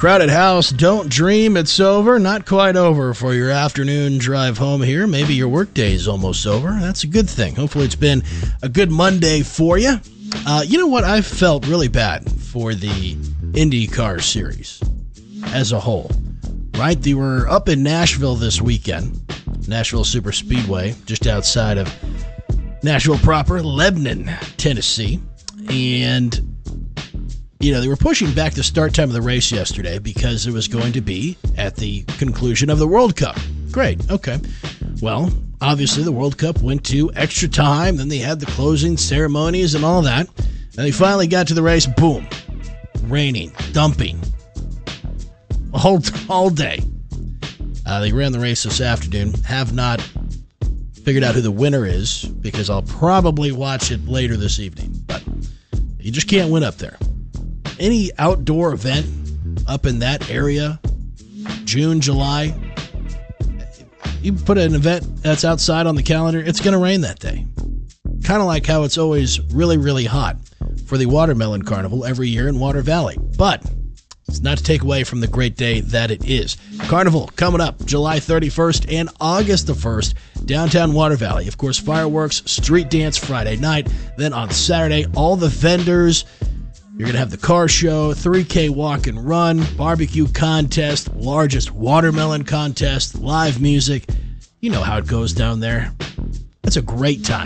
Crowded house, don't dream it's over. Not quite over for your afternoon drive home here. Maybe your workday is almost over. That's a good thing. Hopefully it's been a good Monday for you. You know what? I felt really bad for the IndyCar series as a whole. Right? They were up in Nashville this weekend. Nashville Super Speedway, just outside of Nashville proper, Lebanon, Tennessee. And they were pushing back the start time of the race yesterday because it was going to be at the conclusion of the World Cup. Great. Okay. Well, obviously the World Cup went to extra time. Then they had the closing ceremonies and all that. And they finally got to the race. Boom. Raining. Dumping. All day. They ran the race this afternoon. Have not figured out who the winner is because I'll probably watch it later this evening. But you just can't win up there. Any outdoor event up in that area, June, July, you put an event that's outside on the calendar, it's going to rain that day. Kind of like how it's always really, really hot for the Watermelon Carnival every year in Water Valley. But it's not to take away from the great day that it is. Carnival coming up July 31st and August the 1st, downtown Water Valley. Of course, fireworks, street dance Friday night. Then on Saturday, all the vendors. You're going to have the car show, 3K walk and run, barbecue contest, largest watermelon contest, live music. You know how it goes down there. It's a great time.